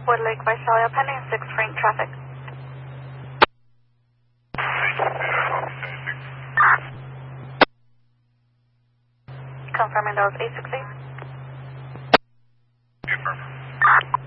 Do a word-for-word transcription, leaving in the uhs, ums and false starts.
Wood Lake, Visalia, pending six Frank traffic. Confirming that was eight six eight. Confirm.